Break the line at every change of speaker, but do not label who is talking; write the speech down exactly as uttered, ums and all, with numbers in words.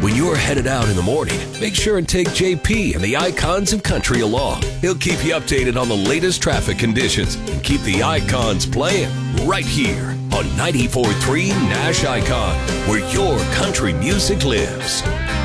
When you're headed out in the morning, make sure and take J P and the Icons of Country along. He'll keep you updated on the latest traffic conditions and keep the Icons playing right here on ninety-four point three Nash Icon, where your country music lives.